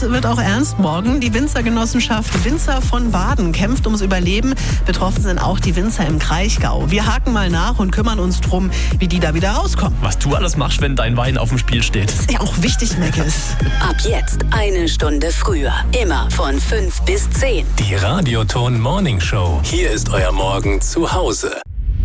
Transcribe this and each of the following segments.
wird auch ernst morgen. Die Winzergenossenschaft Winzer von Baden kämpft ums Überleben. Betroffen sind auch die Winzer im Kraichgau. Wir haken mal nach und kümmern uns drum, wie die da wieder rauskommen. Was du alles machst, wenn dein Wein auf dem Spiel steht. Das ist ja auch wichtig, Meckes. Ab jetzt 1 Stunde früher. Immer von 5 bis 10. Die Radioton Morning Show. Hier ist euer Morgen zu Hause.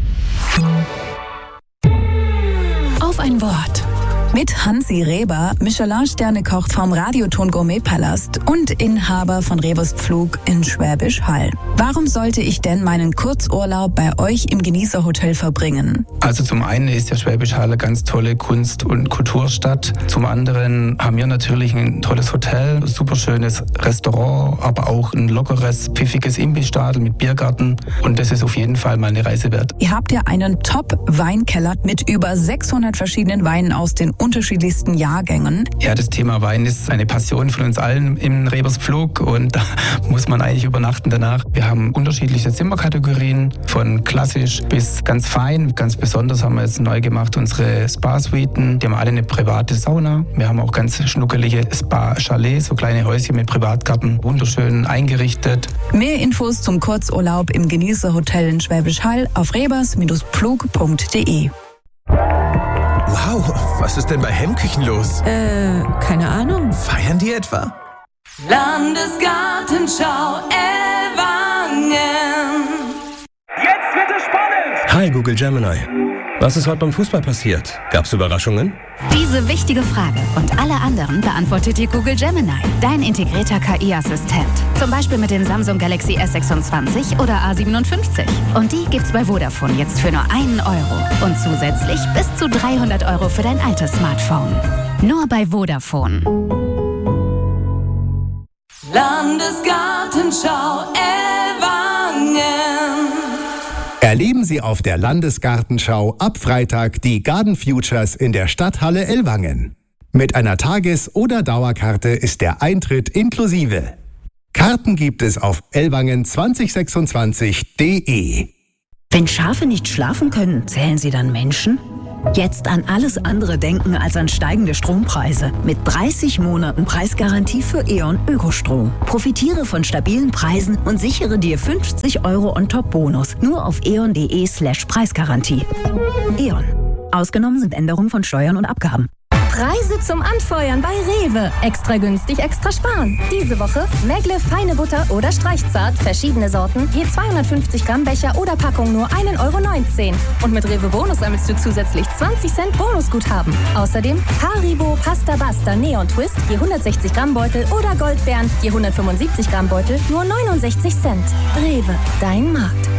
Auf ein Wort. Mit Hansi Reber, Michelin-Sterne-Koch vom Radioton Gourmet-Palast und Inhaber von Rebers Pflug in Schwäbisch Hall. Warum sollte ich denn meinen Kurzurlaub bei euch im Genießerhotel verbringen? Also zum einen ist der Schwäbisch Hall eine ganz tolle Kunst- und Kulturstadt. Zum anderen haben wir natürlich ein tolles Hotel, super schönes Restaurant, aber auch ein lockeres, pfiffiges Imbissstadel mit Biergarten. Und das ist auf jeden Fall mal eine Reise wert. Ihr habt ja einen Top-Weinkeller mit über 600 verschiedenen Weinen aus den unterschiedlichsten Jahrgängen. Ja, das Thema Wein ist eine Passion von uns allen im Rebers Pflug und da muss man eigentlich übernachten danach. Wir haben unterschiedliche Zimmerkategorien, von klassisch bis ganz fein. Ganz besonders haben wir jetzt neu gemacht unsere Spa-Suiten. Die haben alle eine private Sauna. Wir haben auch ganz schnuckelige Spa-Chalets, so kleine Häuschen mit Privatgarten, wunderschön eingerichtet. Mehr Infos zum Kurzurlaub im Genießerhotel in Schwäbisch Hall auf rebers-pflug.de. Wow, was ist denn bei Hemmküchen los? Keine Ahnung. Feiern die etwa? Landesgartenschau Ellwangen. Jetzt wird es spannend! Hi Google Gemini. Was ist heute beim Fußball passiert? Gab's Überraschungen? Diese wichtige Frage und alle anderen beantwortet dir Google Gemini, dein integrierter KI-Assistent. Zum Beispiel mit dem Samsung Galaxy S26 oder A57. Und die gibt's bei Vodafone jetzt für nur 1 Euro. Und zusätzlich bis zu 300 Euro für dein altes Smartphone. Nur bei Vodafone. Landesgartenschau Ellwangen. Erleben Sie auf der Landesgartenschau ab Freitag die Garden Futures in der Stadthalle Ellwangen. Mit einer Tages- oder Dauerkarte ist der Eintritt inklusive. Karten gibt es auf ellwangen2026.de. Wenn Schafe nicht schlafen können, zählen sie dann Menschen? Jetzt an alles andere denken als an steigende Strompreise. Mit 30 Monaten Preisgarantie für E.ON Ökostrom. Profitiere von stabilen Preisen und sichere dir 50 Euro On-Top-Bonus. Nur auf eon.de/Preisgarantie. E.ON. Ausgenommen sind Änderungen von Steuern und Abgaben. Preise zum Anfeuern bei Rewe. Extra günstig, extra sparen. Diese Woche Megle feine Butter oder Streichzart, verschiedene Sorten, je 250 Gramm Becher oder Packung nur 1,19 Euro. Und mit Rewe Bonus sammelst du zusätzlich 20 Cent Bonusguthaben. Außerdem Haribo Pasta Basta Neon Twist, je 160 Gramm Beutel oder Goldbeeren, je 175 Gramm Beutel, nur 69 Cent. Rewe, dein Markt.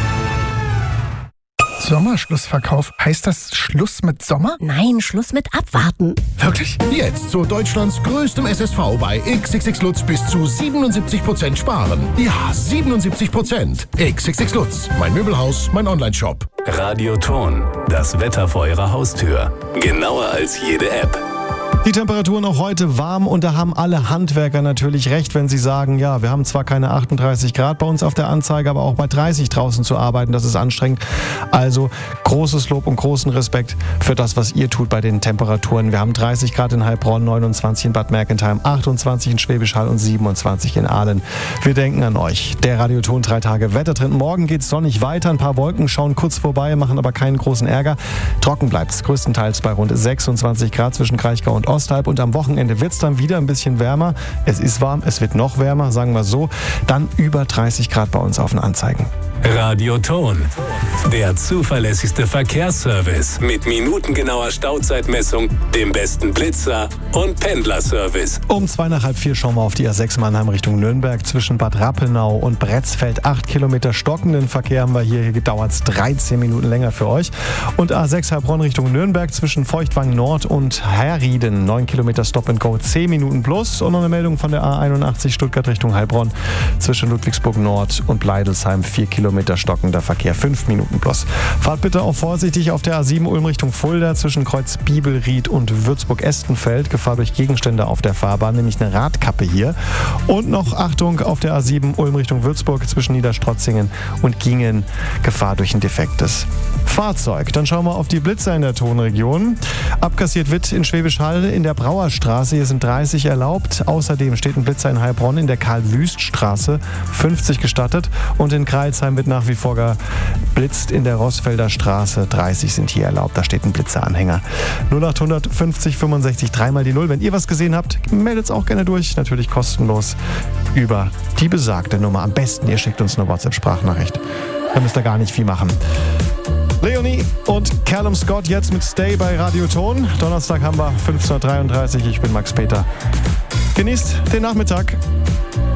Sommerschlussverkauf. Heißt das Schluss mit Sommer? Nein, Schluss mit Abwarten. Wirklich? Jetzt zu Deutschlands größtem SSV bei XXX Lutz bis zu 77% sparen. Ja, 77%. XXX Lutz. Mein Möbelhaus, mein Onlineshop. Radioton. Das Wetter vor eurer Haustür. Genauer als jede App. Die Temperaturen auch heute warm und da haben alle Handwerker natürlich recht, wenn sie sagen, ja, wir haben zwar keine 38 Grad bei uns auf der Anzeige, aber auch bei 30 draußen zu arbeiten, das ist anstrengend. Also großes Lob und großen Respekt für das, was ihr tut bei den Temperaturen. Wir haben 30 Grad in Heilbronn, 29 in Bad Mergentheim, 28 in Schwäbisch Hall und 27 in Aalen. Wir denken an euch. Der Radioton 3 Tage Wettertrend. Morgen geht's sonnig weiter. Ein paar Wolken schauen kurz vorbei, machen aber keinen großen Ärger. Trocken bleibt's größtenteils bei rund 26 Grad zwischen Kraichgau und Osthalb und am Wochenende wird es dann wieder ein bisschen wärmer. Es ist warm, es wird noch wärmer, sagen wir so. Dann über 30 Grad bei uns auf den Anzeigen. Radioton. Der zuverlässigste Verkehrsservice mit minutengenauer Stauzeitmessung, dem besten Blitzer und Pendlerservice. Um 3:45 schauen wir auf die A6 Mannheim Richtung Nürnberg. Zwischen Bad Rappenau und Bretzfeld 8 Kilometer stockenden Verkehr haben wir hier. Hier dauert es 13 Minuten länger für euch. Und A6 Heilbronn Richtung Nürnberg zwischen Feuchtwang Nord und Herrieden 9 Kilometer Stop and Go, 10 Minuten plus. Und noch eine Meldung von der A81 Stuttgart Richtung Heilbronn zwischen Ludwigsburg Nord und Bleidelsheim 4 Kilometer Kilometer stockender Verkehr, 5 Minuten plus. Fahrt bitte auch vorsichtig auf der A7 Ulm Richtung Fulda zwischen Kreuz Biebelried und Würzburg-Estenfeld. Gefahr durch Gegenstände auf der Fahrbahn, nämlich eine Radkappe hier. Und noch Achtung auf der A7 Ulm Richtung Würzburg zwischen Niederstrotzingen und Gingen. Gefahr durch ein defektes Fahrzeug. Dann schauen wir auf die Blitzer in der Tonregion. Abkassiert wird in Schwäbisch Hall in der Brauerstraße. Hier sind 30 erlaubt. Außerdem steht ein Blitzer in Heilbronn in der Karl-Wüst-Straße. 50 gestattet. Und in Kreilsheim wird nach wie vor geblitzt in der Rossfelder Straße. 30 sind hier erlaubt. Da steht ein Blitzeranhänger. 0800 50 65 3 die 0. Wenn ihr was gesehen habt, meldet es auch gerne durch. Natürlich kostenlos über die besagte Nummer. Am besten, ihr schickt uns eine WhatsApp-Sprachnachricht. Da müsst ihr gar nicht viel machen. Leonie und Callum Scott jetzt mit Stay bei Radio Ton. Donnerstag haben wir 15.33 Uhr. Ich bin Max Peter. Genießt den Nachmittag.